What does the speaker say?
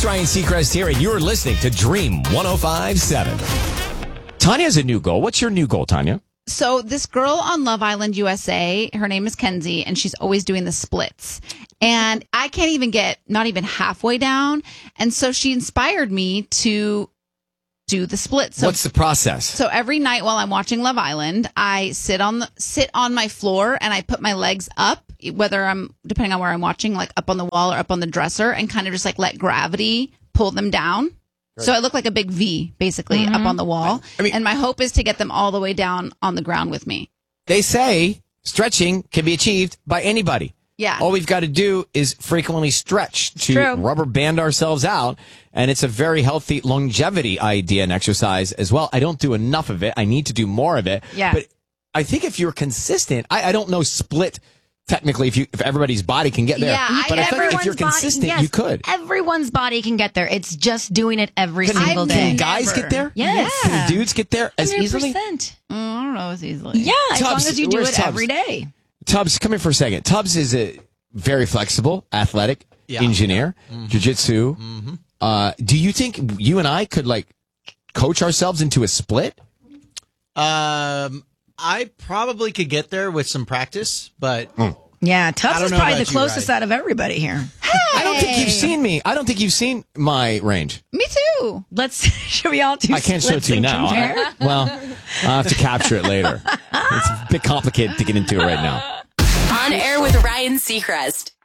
It's Ryan Seacrest here, and you're listening to Dream 105.7. Tanya has a new goal. What's your new goal, Tanya? So this girl on Love Island USA, her name is Kenzie, and she's always doing the splits. And I can't even get not even halfway down. And so she inspired me to do the splits. So, What's the process? So every night while I'm watching Love Island, I sit on my floor and I put my legs up, whether I'm depending on where I'm watching, like up on the wall or up on the dresser, and kind of just like let gravity pull them down. Right. So I look like a big V, basically, up on the wall. And my hope is to get them all the way down on the ground with me. They say stretching can be achieved by anybody. Yeah. All we've got to do is frequently stretch to rubber band ourselves out. And it's a very healthy longevity idea and exercise as well. I don't do enough of it. I need to do more of it. Yeah. But I think if you're consistent, I don't know split technically if everybody's body can get there. Yeah, but I think if you're consistent, you could. Everyone's body can get there. It's just doing it every single day. Can guys get there? Yes. Yeah. Can dudes get there as 100%. easily? I don't know as easily. Yeah, as long Tubbs, as you do where's it Tubbs? every day. Tubbs, come here for a second. Tubbs is a very flexible, athletic engineer, jiu-jitsu. Do you think you and I could like coach ourselves into a split? I probably could get there with some practice, but Yeah, Tubbs is know probably about the you, closest Ryan. out of everybody here. I don't think you've seen me. I don't think you've seen my range. Me too. Should we all do I can't show it splits to you and now. compare? Well, I'll have to capture it later. It's a bit complicated to get into it right now. On air with Ryan Seacrest.